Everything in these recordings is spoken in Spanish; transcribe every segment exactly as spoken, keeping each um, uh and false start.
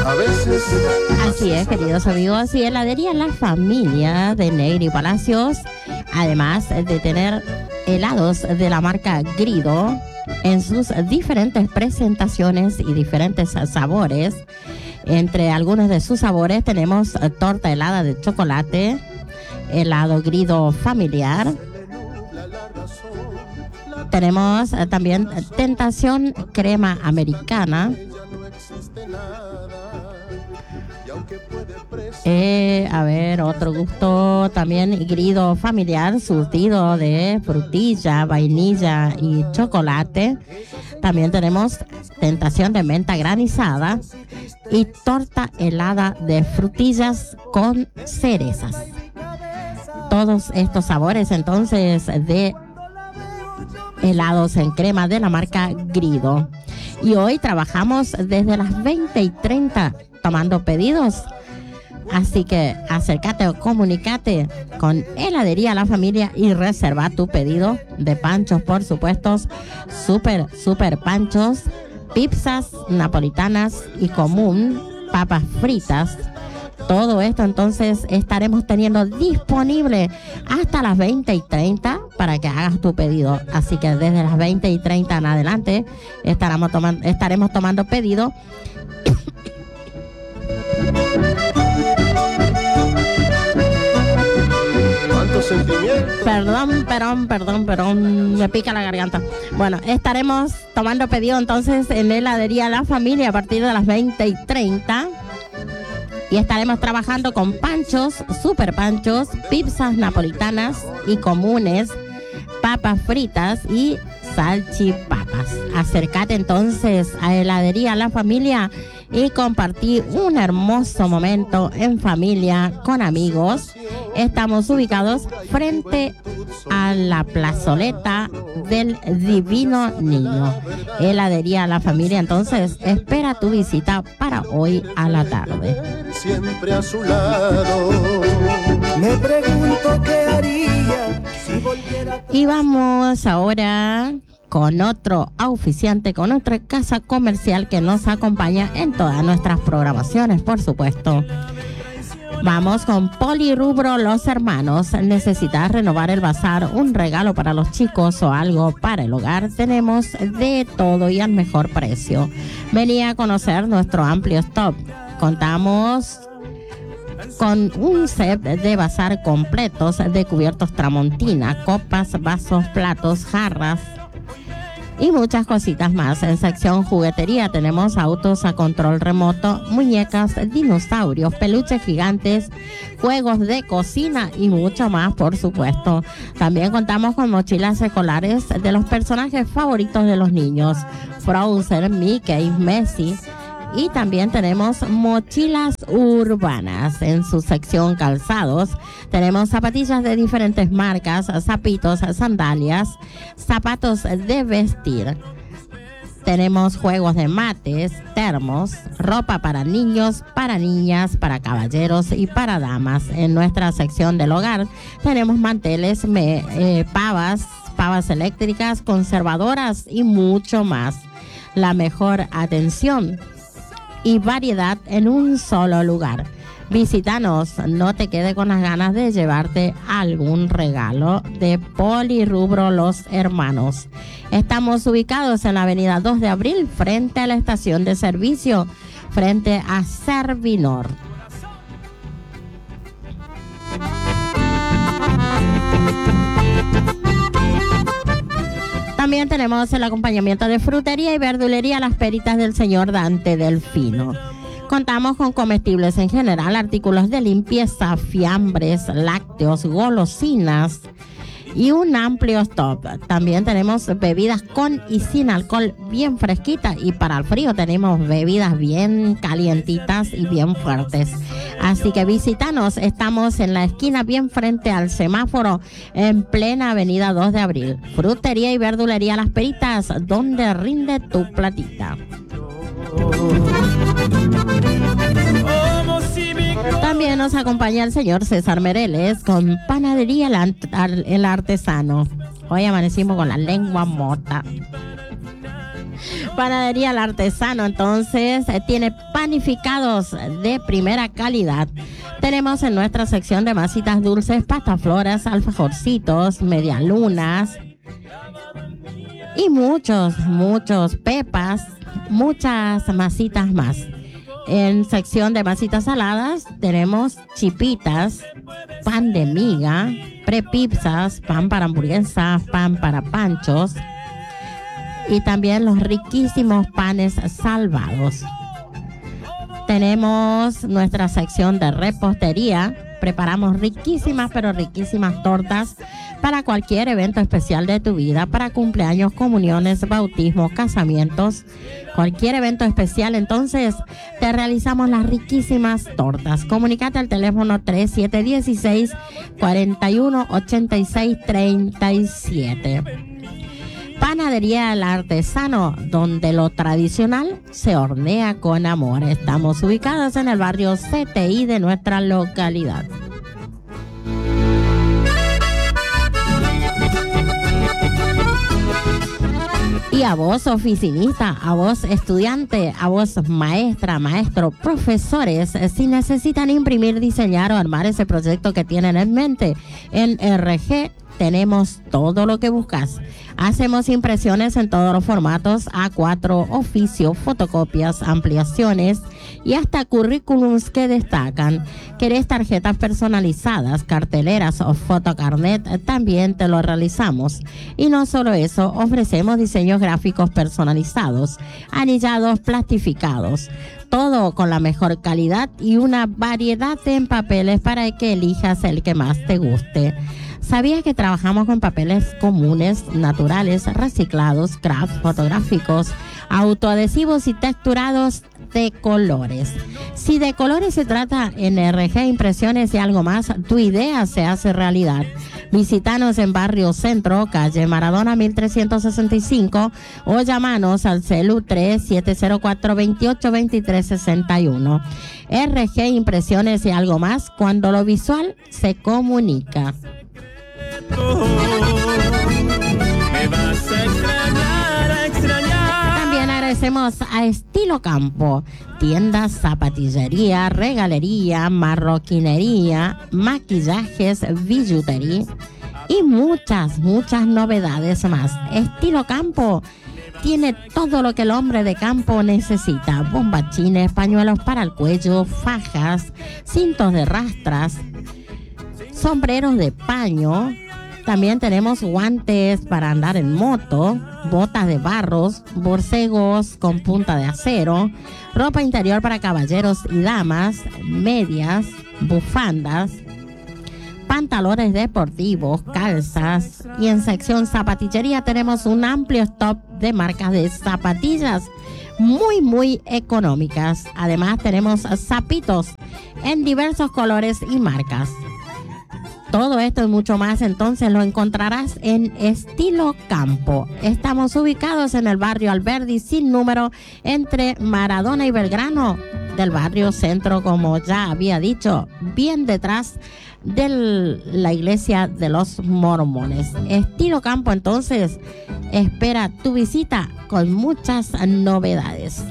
A veces. Así es, queridos amigos, y heladería La Familia de Negri Palacios, además de tener helados de la marca Grido en sus diferentes presentaciones y diferentes sabores. Entre algunos de sus sabores tenemos torta helada de chocolate, helado Grido familiar. Tenemos también Tentación crema americana. Eh, a ver, otro gusto también, Grido familiar, surtido de frutilla, vainilla y chocolate. También tenemos Tentación de menta granizada y torta helada de frutillas con cerezas. Todos estos sabores entonces de helados en crema de la marca Grido. Y hoy trabajamos desde las veinte y treinta tomando pedidos. Así que acércate o comunícate con Heladería La Familia y reserva tu pedido de panchos, por supuesto, super, super panchos, pizzas napolitanas y común, papas fritas. Todo esto entonces estaremos teniendo disponible hasta las veinte y treinta para que hagas tu pedido. Así que desde las veinte y treinta en adelante estaremos tomando, estaremos tomando pedido. Perdón, perdón, perdón, perdón, me pica la garganta. Bueno, estaremos tomando pedido entonces en Heladería La Familia a partir de las veinte y treinta. Y estaremos trabajando con panchos, super panchos, pizzas napolitanas y comunes, papas fritas y salchipapas. Acércate entonces a Heladería La Familia y compartí un hermoso momento en familia con amigos. Estamos ubicados frente a la plazoleta del Divino Niño. Heladería La Familia entonces espera tu visita para hoy a la tarde. Siempre a su lado. Me pregunto qué haría si volviera. Y vamos ahora con otro auspiciante, con otra casa comercial que nos acompaña en todas nuestras programaciones, por supuesto. Vamos con Polirrubro Los Hermanos. ¿Necesitas renovar el bazar, un regalo para los chicos o algo para el hogar? Tenemos de todo y al mejor precio. Vení a conocer nuestro amplio stock. Contamos con un set de bazar completos de cubiertos Tramontina, copas, vasos, platos, jarras y muchas cositas más. En sección juguetería tenemos autos a control remoto, muñecas, dinosaurios, peluches gigantes, juegos de cocina y mucho más, por supuesto. También contamos con mochilas escolares de los personajes favoritos de los niños: Frozen, Mickey, Messi. Y también tenemos mochilas urbanas. En su sección calzados tenemos zapatillas de diferentes marcas, zapitos, sandalias, zapatos de vestir. Tenemos juegos de mates, termos, ropa para niños, para niñas, para caballeros y para damas. En nuestra sección del hogar tenemos manteles, me, eh, pavas, pavas eléctricas, conservadoras y mucho más. La mejor atención y variedad en un solo lugar. Visítanos, no te quede con las ganas de llevarte algún regalo de Polirrubro Los Hermanos. Estamos ubicados en la avenida dos de abril, frente a la estación de servicio, frente a Servinor. También tenemos el acompañamiento de frutería y verdulería Las Peritas del señor Dante Delfino. Contamos con comestibles en general, artículos de limpieza, fiambres, lácteos, golosinas y un amplio stock. También tenemos bebidas con y sin alcohol bien fresquitas, y para el frío tenemos bebidas bien calientitas y bien fuertes. Así que visítanos, estamos en la esquina bien frente al semáforo en plena avenida dos de abril. Frutería y verdulería Las Peritas, donde rinde tu platita. También nos acompaña el señor César Mereles con Panadería El Artesano. Hoy amanecimos con la lengua mota. Panadería El Artesano, entonces, eh, tiene panificados de primera calidad. Tenemos en nuestra sección de masitas dulces, pastafloras, alfajorcitos, medialunas y muchos, muchos pepas, muchas masitas más. En sección de masitas saladas tenemos chipitas, pan de miga, prepizzas, pan para hamburguesas, pan para panchos y también los riquísimos panes salvados. Tenemos nuestra sección de repostería. Preparamos riquísimas, pero riquísimas tortas para cualquier evento especial de tu vida, para cumpleaños, comuniones, bautismos, casamientos, cualquier evento especial. Entonces, te realizamos las riquísimas tortas. Comunícate al teléfono tres siete uno seis, cuatro uno ocho seis tres siete. Panadería El Artesano, donde lo tradicional se hornea con amor. Estamos ubicados en el barrio C T I de nuestra localidad. Y a vos, oficinista, a vos, estudiante, a vos, maestra, maestro, profesores, si necesitan imprimir, diseñar o armar ese proyecto que tienen en mente, en R G tenemos todo lo que buscas. Hacemos impresiones en todos los formatos, A cuatro, oficio, fotocopias, ampliaciones y hasta currículums que destacan. ¿Querés tarjetas personalizadas, carteleras o fotocarnet? También te lo realizamos. Y no solo eso, ofrecemos diseños gráficos personalizados, anillados, plastificados. Todo con la mejor calidad y una variedad de empapeles para que elijas el que más te guste. ¿Sabías que trabajamos con papeles comunes, naturales, reciclados, craft, fotográficos, autoadhesivos y texturados de colores? Si de colores se trata, en R G Impresiones y algo más, tu idea se hace realidad. Visítanos en Barrio Centro, calle Maradona mil trescientos sesenta y cinco o llamanos al celu tres siete cero cuatro, veintiocho veintitrés sesenta y uno. R G Impresiones y algo más, cuando lo visual se comunica. Me vas a extrañar, a extrañar. También agradecemos a Estilo Campo, tiendas, zapatillería, regalería, marroquinería, maquillajes, billutería y muchas, muchas novedades más. Estilo Campo tiene todo lo que el hombre de campo necesita: bombachines, pañuelos para el cuello, fajas, cintos de rastras, sombreros de paño. También tenemos guantes para andar en moto, botas de barros, borcegos con punta de acero, ropa interior para caballeros y damas, medias, bufandas, pantalones deportivos, calzas. Y en sección zapatillería tenemos un amplio stock de marcas de zapatillas muy muy económicas. Además tenemos zapitos en diversos colores y marcas. Todo esto y mucho más entonces lo encontrarás en Estilo Campo. Estamos ubicados en el barrio Alberdi sin número, entre Maradona y Belgrano, del barrio Centro, como ya había dicho, bien detrás de la iglesia de los mormones. Estilo Campo entonces espera tu visita con muchas novedades.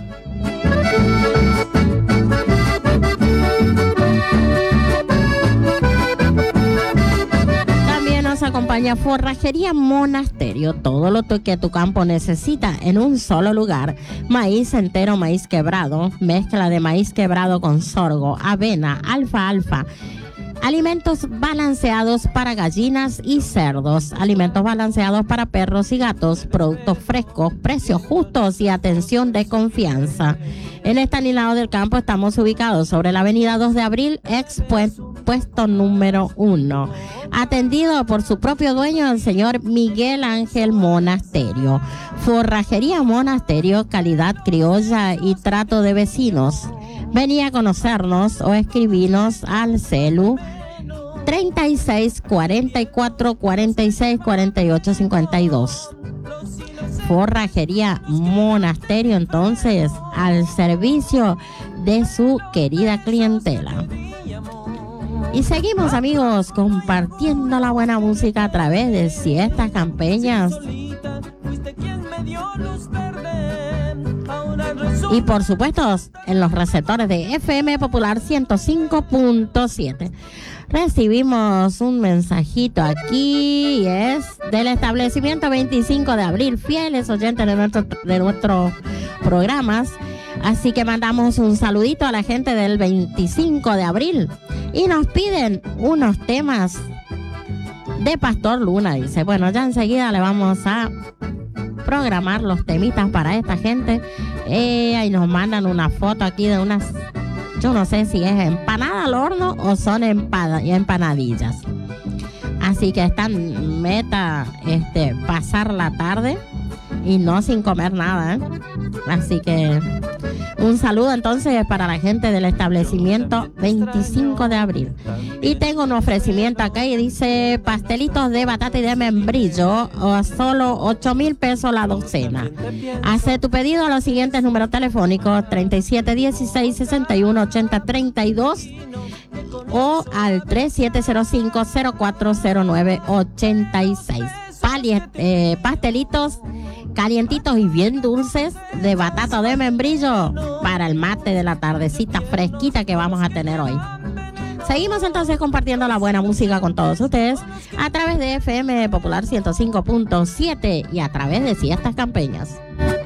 Nos acompaña Forrajería Monasterio, todo lo que tu campo necesita en un solo lugar: maíz entero, maíz quebrado, mezcla de maíz quebrado con sorgo, avena, alfalfa, alimentos balanceados para gallinas y cerdos, alimentos balanceados para perros y gatos, productos frescos, precios justos y atención de confianza. En Estanislao del Campo estamos ubicados sobre la avenida dos de abril, ex puesto número uno. Atendido por su propio dueño, el señor Miguel Ángel Monasterio. Forrajería Monasterio, calidad criolla y trato de vecinos. Vení a conocernos o escribinos al celu treinta y seis, cuarenta y cuatro, cuarenta y seis, cuarenta y ocho, cincuenta y dos. Forrajería Monasterio, entonces, al servicio de su querida clientela. Y seguimos, amigos, compartiendo la buena música a través de Siestas Campeñas. Fuiste quien me dio luz verde. Y por supuesto en los receptores de F M Popular ciento cinco punto siete. Recibimos un mensajito aquí y es del establecimiento veinticinco de abril, fieles oyentes de, nuestro, de nuestros programas. Así que mandamos un saludito a la gente del veinticinco de abril y nos piden unos temas de Pastor Luna. Dice, bueno, ya enseguida le vamos a programar los temitas para esta gente. Eh, y nos mandan una foto aquí de unas, yo no sé si es empanada al horno o son empada, empanadillas. Así que están meta este, pasar la tarde y no sin comer nada, ¿eh? Así que un saludo entonces para la gente del establecimiento veinticinco de abril. Y tengo un ofrecimiento acá y dice pastelitos de batata y de membrillo a solo ocho mil pesos la docena. Hace tu pedido a los siguientes números telefónicos treinta y siete dieciséis sesenta y uno ochenta treinta y dos o al tres siete cero cinco cero cuatro cero nueve ochenta y seis. Pali, eh, pastelitos calientitos y bien dulces de batata de membrillo para el mate de la tardecita fresquita que vamos a tener hoy. Seguimos entonces compartiendo la buena música con todos ustedes a través de F M Popular ciento cinco punto siete y a través de Siestas Campeñas.